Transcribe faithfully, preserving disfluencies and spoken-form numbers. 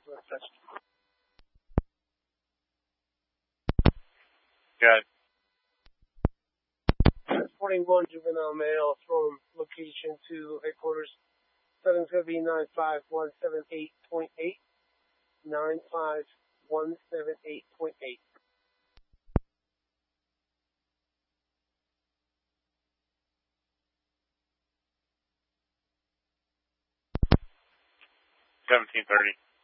Northwest Touch. Good. forty-one juvenile male from location to headquarters seven seven nine five one seven eight point eight nine five one seven eight point eight. seventeen thirty.